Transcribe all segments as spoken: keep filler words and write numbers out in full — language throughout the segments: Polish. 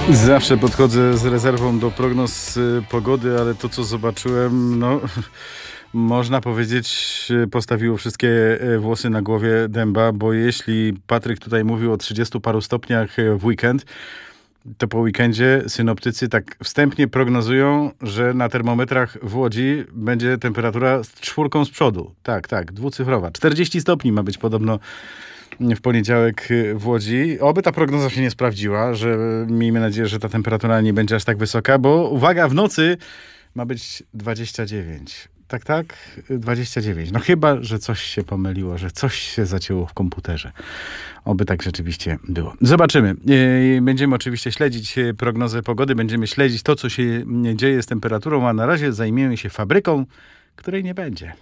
Zawsze podchodzę z rezerwą do prognoz pogody, ale to, co zobaczyłem, no można powiedzieć, postawiło wszystkie włosy na głowie dęba, bo jeśli Patryk tutaj mówił o trzydziestu paru stopniach w weekend, to po weekendzie synoptycy tak wstępnie prognozują, że na termometrach w Łodzi będzie temperatura z czwórką z przodu. Tak, tak, dwucyfrowa. czterdzieści stopni ma być podobno w poniedziałek w Łodzi. Oby ta prognoza się nie sprawdziła, że miejmy nadzieję, że ta temperatura nie będzie aż tak wysoka, bo uwaga, w nocy ma być dwadzieścia dziewięć. Tak, tak, dwadzieścia dziewięć. No chyba, że coś się pomyliło, że coś się zacięło w komputerze. Oby tak rzeczywiście było. Zobaczymy. Będziemy oczywiście śledzić prognozę pogody, będziemy śledzić to, co się dzieje z temperaturą, a na razie zajmiemy się fabryką, której nie będzie.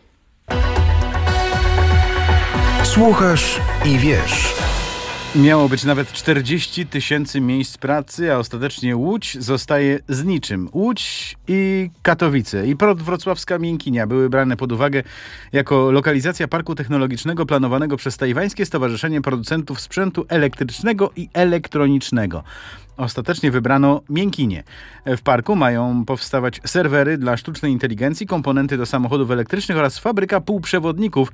Słuchasz i wiesz. Miało być nawet czterdzieści tysięcy miejsc pracy, a ostatecznie Łódź zostaje z niczym. Łódź i Katowice i Port Wrocławska Miękinia były brane pod uwagę jako lokalizacja parku technologicznego planowanego przez Tajwańskie Stowarzyszenie Producentów Sprzętu Elektrycznego i Elektronicznego. Ostatecznie wybrano Miękinię. W parku mają powstawać serwery dla sztucznej inteligencji, komponenty do samochodów elektrycznych oraz fabryka półprzewodników,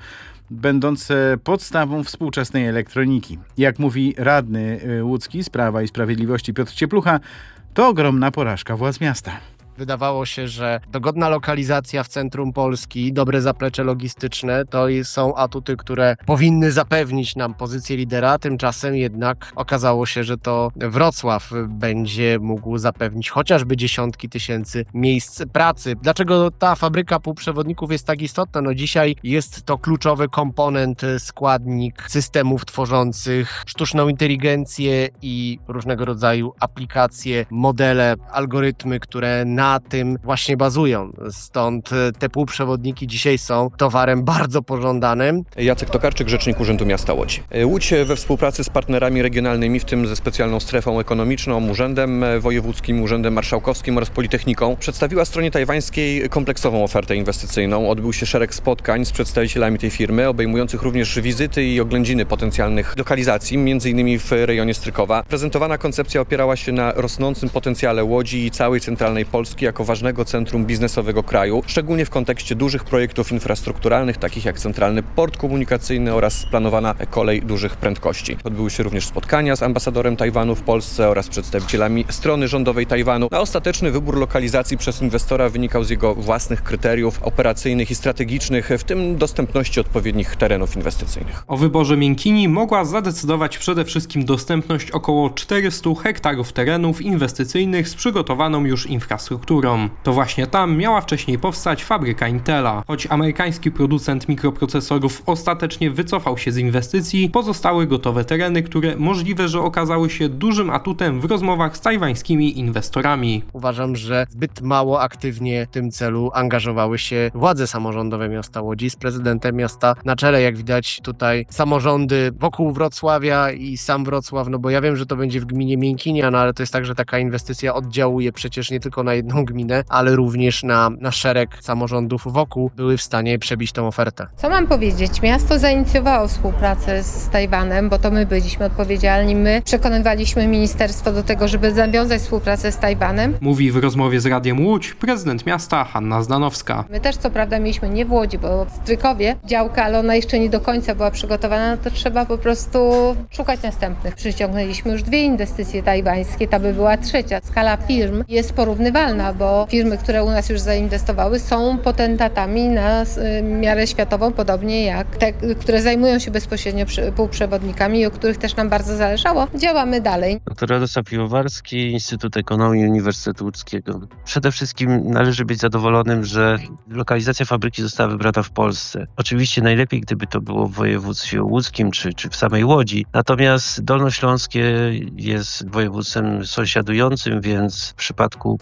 będące podstawą współczesnej elektroniki. Jak mówi radny łódzki z Prawa i Sprawiedliwości Piotr Cieplucha, to ogromna porażka władz miasta. Wydawało się, że dogodna lokalizacja w centrum Polski, dobre zaplecze logistyczne to są atuty, które powinny zapewnić nam pozycję lidera. Tymczasem jednak okazało się, że to Wrocław będzie mógł zapewnić chociażby dziesiątki tysięcy miejsc pracy. Dlaczego ta fabryka półprzewodników jest tak istotna? No dzisiaj jest to kluczowy komponent, składnik systemów tworzących sztuczną inteligencję i różnego rodzaju aplikacje, modele, algorytmy, które na Na tym właśnie bazują. Stąd te półprzewodniki dzisiaj są towarem bardzo pożądanym. Jacek Tokarczyk, rzecznik Urzędu Miasta Łodzi. Łódź we współpracy z partnerami regionalnymi, w tym ze specjalną strefą ekonomiczną, Urzędem Wojewódzkim, Urzędem Marszałkowskim oraz Politechniką, przedstawiła stronie tajwańskiej kompleksową ofertę inwestycyjną. Odbył się szereg spotkań z przedstawicielami tej firmy, obejmujących również wizyty i oględziny potencjalnych lokalizacji, między innymi w rejonie Strykowa. Prezentowana koncepcja opierała się na rosnącym potencjale Łodzi i całej centralnej Polski jako ważnego centrum biznesowego kraju, szczególnie w kontekście dużych projektów infrastrukturalnych, takich jak Centralny Port Komunikacyjny oraz planowana kolej dużych prędkości. Odbyły się również spotkania z ambasadorem Tajwanu w Polsce oraz przedstawicielami strony rządowej Tajwanu, a ostateczny wybór lokalizacji przez inwestora wynikał z jego własnych kryteriów operacyjnych i strategicznych, w tym dostępności odpowiednich terenów inwestycyjnych. O wyborze Miękini mogła zadecydować przede wszystkim dostępność około czterystu hektarów terenów inwestycyjnych z przygotowaną już infrastrukturą. To właśnie tam miała wcześniej powstać fabryka Intela. Choć amerykański producent mikroprocesorów ostatecznie wycofał się z inwestycji, pozostały gotowe tereny, które możliwe, że okazały się dużym atutem w rozmowach z tajwańskimi inwestorami. Uważam, że zbyt mało aktywnie w tym celu angażowały się władze samorządowe miasta Łodzi z prezydentem miasta na czele. Jak widać tutaj samorządy wokół Wrocławia i sam Wrocław, no bo ja wiem, że to będzie w gminie Miękinia, no ale to jest tak, że taka inwestycja oddziałuje przecież nie tylko na jedną gminę, ale również na, na szereg samorządów wokół, były w stanie przebić tę ofertę. Co mam powiedzieć? Miasto zainicjowało współpracę z Tajwanem, bo to my byliśmy odpowiedzialni. My przekonywaliśmy ministerstwo do tego, żeby zawiązać współpracę z Tajwanem. Mówi w rozmowie z Radiem Łódź prezydent miasta Hanna Zdanowska. My też co prawda mieliśmy nie w Łodzi, bo w Strykowie działka, ale ona jeszcze nie do końca była przygotowana, no to trzeba po prostu szukać następnych. Przyciągnęliśmy już dwie inwestycje tajwańskie, ta by była trzecia. Skala firm jest porównywalna, bo firmy, które u nas już zainwestowały, są potentatami na miarę światową, podobnie jak te, które zajmują się bezpośrednio półprzewodnikami i o których też nam bardzo zależało. Działamy dalej. Doktor Radosław Piwowarski, Instytut Ekonomii Uniwersytetu Łódzkiego. Przede wszystkim należy być zadowolonym, że lokalizacja fabryki została wybrana w Polsce. Oczywiście najlepiej, gdyby to było w województwie łódzkim czy, czy w samej Łodzi. Natomiast Dolnośląskie jest województwem sąsiadującym, więc w przypadku przemysłu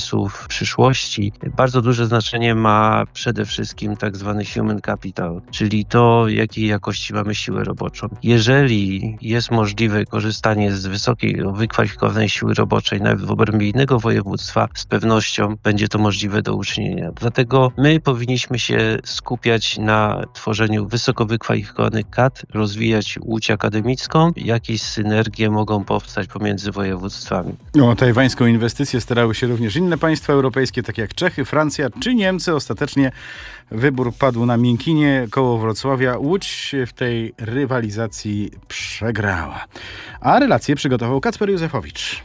biznesów przyszłości, bardzo duże znaczenie ma przede wszystkim tak zwany human capital, czyli to, jakiej jakości mamy siłę roboczą. Jeżeli jest możliwe korzystanie z wysokiej, wykwalifikowanej siły roboczej nawet w obrębie innego województwa, z pewnością będzie to możliwe do uczynienia. Dlatego my powinniśmy się skupiać na tworzeniu wysoko wykwalifikowanych kadr, rozwijać łódź akademicką, jakieś synergie mogą powstać pomiędzy województwami. O tajwańską inwestycję starały się również inne państwa europejskie, takie jak Czechy, Francja czy Niemcy. Ostatecznie wybór padł na Miękinie koło Wrocławia. Łódź w tej rywalizacji przegrała. A relację przygotował Kacper Józefowicz.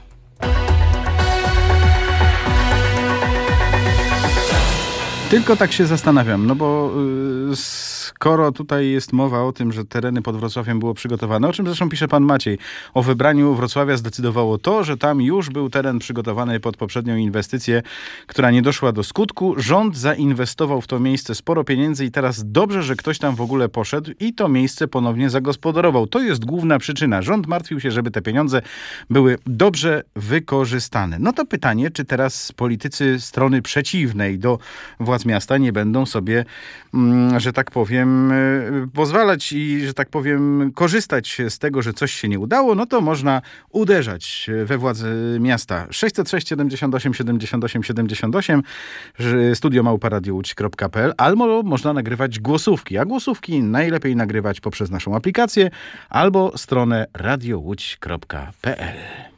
Tylko tak się zastanawiam, no bo yy, skoro tutaj jest mowa o tym, że tereny pod Wrocławiem było przygotowane, o czym zresztą pisze pan Maciej, o wybraniu Wrocławia zdecydowało to, że tam już był teren przygotowany pod poprzednią inwestycję, która nie doszła do skutku. Rząd zainwestował w to miejsce sporo pieniędzy i teraz dobrze, że ktoś tam w ogóle poszedł i to miejsce ponownie zagospodarował. To jest główna przyczyna. Rząd martwił się, żeby te pieniądze były dobrze wykorzystane. No to pytanie, czy teraz politycy strony przeciwnej do władz miasta nie będą sobie, że tak powiem, pozwalać i, że tak powiem, korzystać z tego, że coś się nie udało, no to można uderzać we władze miasta. sześćset sześć siedemdziesiąt osiem siedemdziesiąt osiem siedemdziesiąt osiem, studio małpa radio łódź kropka p l, albo można nagrywać głosówki, a głosówki najlepiej nagrywać poprzez naszą aplikację albo stronę radio łódź kropka p l.